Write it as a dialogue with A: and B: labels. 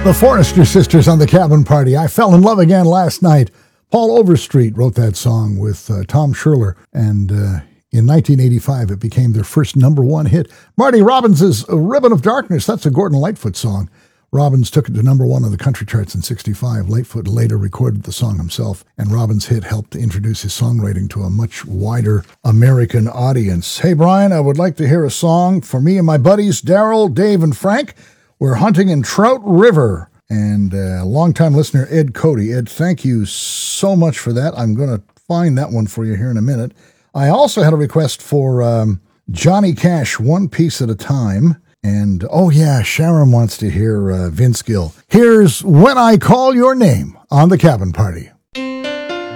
A: The Forrester Sisters on the Cabin Party. I fell in love again last night. Paul Overstreet wrote that song with Tom Scherler, and in 1985 it became their first number one hit. Marty Robbins' Ribbon of Darkness, that's a Gordon Lightfoot song. Robbins took it to number one on the country charts in 65. Lightfoot later recorded the song himself, and Robbins' hit helped to introduce his songwriting to a much wider American audience. Hey, Brian, I would like to hear a song for me and my buddies, Daryl, Dave, and Frank. We're hunting in Trout River. And longtime listener, Ed Cody. Ed, thank you so much for that. I'm going to find that one for you here in a minute. I also had a request for Johnny Cash, One Piece at a Time. And, oh yeah, Sharon wants to hear Vince Gill. Here's When I Call Your Name on the Cabin Party.